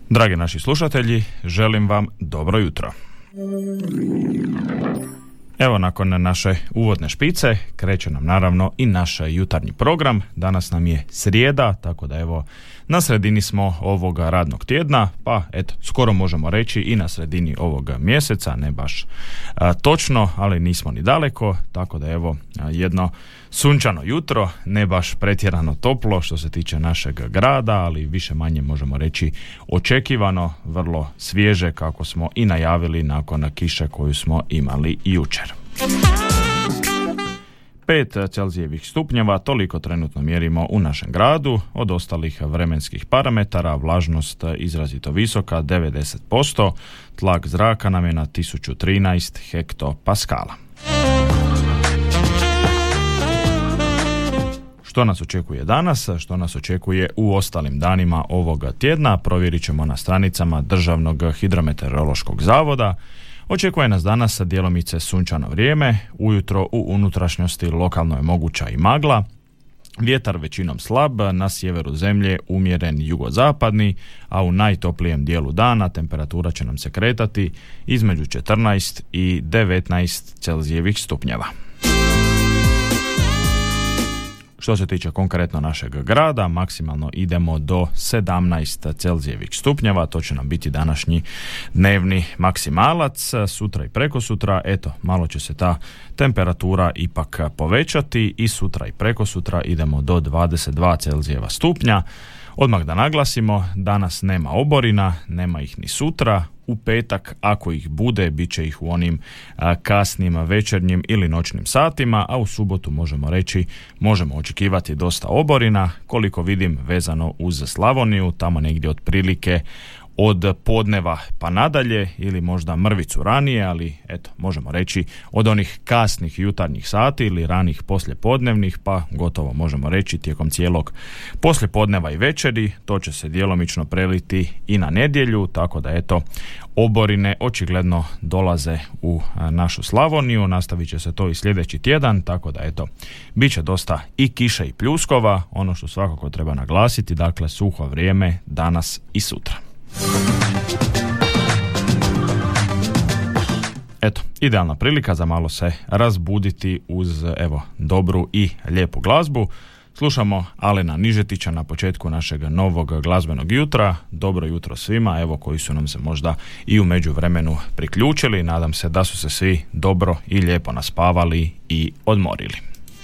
Dragi naši slušatelji, želim vam dobro jutro. Evo, nakon naše uvodne špice kreće nam naravno i naš jutarnji program. Danas nam je srijeda, tako da evo na sredini smo ovoga radnog tjedna, pa eto, skoro možemo reći i na sredini ovoga mjeseca, ne baš točno, ali nismo ni daleko, tako da evo jedno sunčano jutro, ne baš pretjerano toplo što se tiče našeg grada, ali više manje možemo reći očekivano, vrlo svježe kako smo i najavili nakon kiše koju smo imali jučer. 5 Celzijevih stupnjeva, toliko trenutno mjerimo u našem gradu. Od ostalih vremenskih parametara vlažnost izrazito visoka, 90%, tlak zraka nam je na 1013 hektopaskala. Što nas očekuje danas, što nas očekuje u ostalim danima ovoga tjedna, provjerit ćemo na stranicama Državnog hidrometeorološkog zavoda. Očekuje nas danas djelomice sunčano vrijeme, ujutro u unutrašnjosti lokalno je moguća i magla, vjetar većinom slab, na sjeveru zemlje umjeren jugozapadni, a u najtoplijem dijelu dana temperatura će nam se kretati između 14 i 19 Celzijevih stupnjeva. Što se tiče konkretno našeg grada, maksimalno idemo do 17 Celzijevih stupnjeva, to će nam biti današnji dnevni maksimalac. Sutra i prekosutra, eto, malo će se ta temperatura ipak povećati i sutra i prekosutra idemo do 22 Celzijeva stupnja. Odmah da naglasimo, danas nema oborina, nema ih ni sutra. U petak, ako ih bude, bit će ih u onim kasnim večernjim ili noćnim satima, a u subotu možemo očekivati dosta oborina, koliko vidim vezano uz Slavoniju, tamo negdje otprilike od podneva pa nadalje ili možda mrvicu ranije, ali eto, možemo reći od onih kasnih jutarnjih sati ili ranih poslijepodnevnih, pa gotovo možemo reći tijekom cijelog poslijepodneva i večeri. To će se djelomično preliti i na nedjelju, tako da eto, oborine očigledno dolaze u našu Slavoniju, nastavit će se to i sljedeći tjedan, tako da eto, bit će dosta i kiše i pljuskova, ono što svakako treba naglasiti, dakle suho vrijeme danas i sutra. Eto, idealna prilika za malo se razbuditi uz evo dobru i lijepu glazbu. Slušamo Alena Nižetića na početku našeg novog glazbenog jutra. Dobro jutro svima, evo koji su nam se možda i u međuvremenu priključili. Nadam se da su se svi dobro i lijepo naspavali i odmorili.